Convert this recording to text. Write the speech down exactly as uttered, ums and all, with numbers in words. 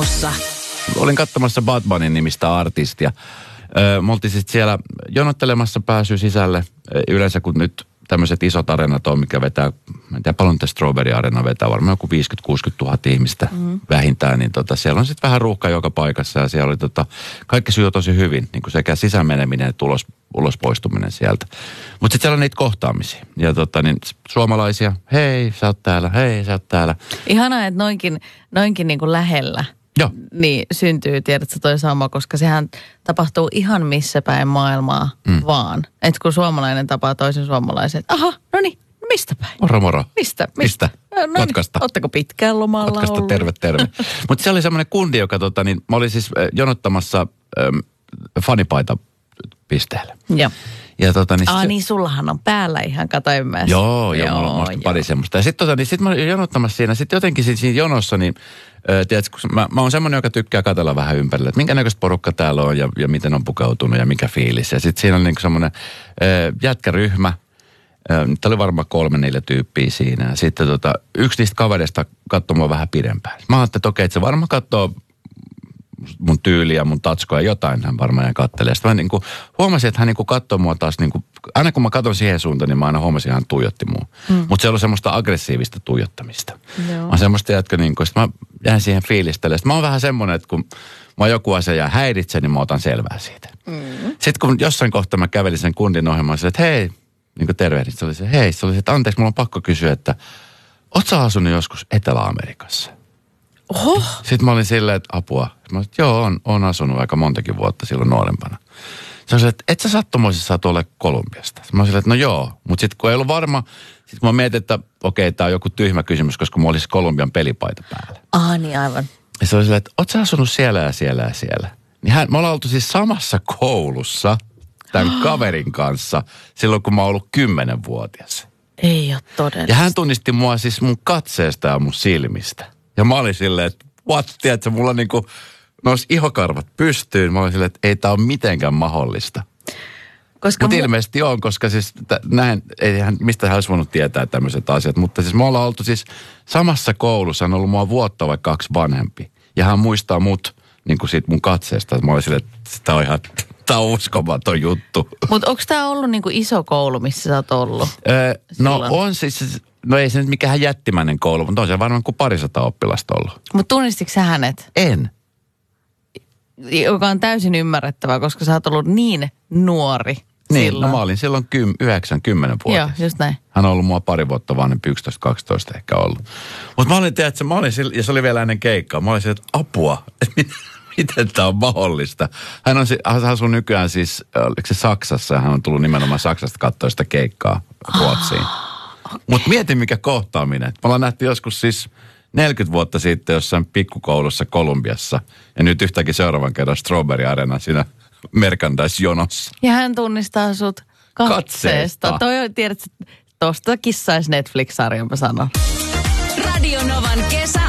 aamussa. Olin katsomassa Batmanin nimistä artistia. Öö, me oltiin sitten siellä jonottelemassa pääsy sisälle. Yleensä kun nyt tämmöiset isot arenat on, mikä vetää, mä en tiedä paljon tästä Strawberry Arena vetää, varmaan joku viisikymmentä kuusikymmentä tuhatta ihmistä mm. vähintään, niin tota, siellä on sitten vähän ruuhkaa joka paikassa ja siellä oli tota, kaikki sujuu tosi hyvin, niin kuin sekä sisämeneminen että ulos, ulos poistuminen sieltä. Mutta sitten siellä on niitä kohtaamisia ja tota, niin suomalaisia, hei sä oot täällä, hei sä oot täällä. Ihanaa, että noinkin, noinkin niin kuin lähellä. Joo. Niin syntyy, tiedätkö toi sama, koska sehän tapahtuu ihan missä päin maailmaa mm. vaan. Että kun suomalainen tapaa toisen suomalaisen, että aha, no niin, no mistä päin? Moro moro. Mistä? Mistä? No niin, Kotkasta. ootteko pitkään lomalla Kotkasta, ollut? terve, terve. Mutta se oli semmoinen kundi, joka tota, niin mä olin siis jonottamassa ähm, fanipaita pisteelle. Joo. Ja tota, niin Aa se, niin, sullahan on päällä ihan, kato ymmärrä. Joo, joo, mulla on joo. pari semmoista. Ja sitten tota, niin sit mä olin jonottamassa siinä, sitten jotenkin siinä, siinä jonossa, niin äh, tiedätkö, kun mä, mä oon semmoinen, joka tykkää katsella vähän ympärille, että minkä näköistä porukka täällä on ja, ja miten on pukeutunut ja mikä fiilis. Ja sitten siinä on niin semmoinen äh, jätkäryhmä, äh, tämä oli varmaan kolme neljä tyyppiä siinä. Ja sitten tota, yksi niistä kavereista katsoi mua vähän pidempään. Mä ajattelin, että okei, että se varmaan katsoo mun tyyliä, mun tatskoa ja jotain hän varmaan ja kattelee. Sitten mä niin kuin huomasin, että hän niin kuin katsoi mua taas, niin kuin, aina kun mä katson siihen suuntaan, niin mä aina huomasin, että hän tuijotti mua. Mm. Mutta se oli semmoista aggressiivista tuijottamista. Joo. Mä oon semmoista jätkä, niin kuin, mä jäin siihen fiilistelemään. Sitten mä oon vähän semmoinen, että kun mä joku asia jää häiritse, niin mä otan selvää siitä. Mm. Sitten kun jossain kohtaa mä kävelin sen kundin ohjelmaan, että hei, niin kuin tervehdit, se oli se, hei, se oli se, että anteeksi, mulla on pakko kysyä, että oot sä asunut joskus Etelä-Amerikassa? Oho. Sitten mä olin silleen, että apua. Mä olin, että joo, on, on asunut aika montakin vuotta silloin nuorempana. Se oli, että et sä sattumoisesti saatu ole Kolumbiasta. Mä olin silleen, että no joo. Mutta sitten kun ei ollut varma, sitten kun mä mietin, että okei, tää on joku tyhmä kysymys, koska mulla olisi Kolumbian pelipaita päällä. Ah niin, aivan. Ja se oli silleen, että oot sä asunut siellä ja siellä ja siellä. Niin hän, me ollaan oltu siis samassa koulussa tämän kaverin kanssa silloin, kun mä oon ollut kymmenvuotias. Ei ole todellista. Ja hän tunnisti mua siis mun katseesta ja mun silmistä. Ja mä olin silleen, että what, tiedätkö, mulla niinku nousi ihokarvat pystyyn. Mä olin silleen, että ei tää ole mitenkään mahdollista. Mutta mu- ilmeisesti on, koska siis t- näin, eihän, mistä hän olisi voinut tietää tämmöiset asiat. Mutta siis me ollaan oltu siis samassa koulussa, hän on ollut mua vuotta vai kaksi vanhempi. Ja hän muistaa mut niin kuin siitä mun katseesta. Mä olin silleen, että tää on ihan, tää on uskomaton juttu. Mutta onko tää ollut niinku iso koulu, missä sä oot ollut? Öö, no on siis... No ei se nyt mikään jättimäinen koulu, mutta on se varmaan kuin parisataa oppilasta ollut. Mutta tunnistitko sä hänet? En. Joka on täysin ymmärrettävää, koska sä oot ollut niin nuori Niin, silloin. no mä olin silloin yhdeksän kymmenen vuotta. Joo, just näin. Hän on ollut mua pari vuotta vanhempi, yksitoista kaksitoista ehkä ollut. Mutta mä olin, tiedätkö, mä olin sillä, ja se oli vielä ennen keikkaa, mä olin sillä, että apua, että miten tämä on mahdollista. Hän on, hän asuu nykyään siis, oliko se Saksassa, ja hän on tullut nimenomaan Saksasta katsoa sitä keikkaa Ruotsiin. Okay. Mutta mieti mikä kohtaaminen. Me ollaan nähty joskus siis neljäkymmentä vuotta sitten jossain pikkukoulussa Kolumbiassa. Ja nyt yhtäkkiä seuraavan kerran Strawberry Arena siinä merchandise-jonossa. Ja hän tunnistaa sut katseesta. Katseesta. Toi on, tiedätkö, tosta kissaisi Netflix-sarjan, mä sanon. Radio Novan kesä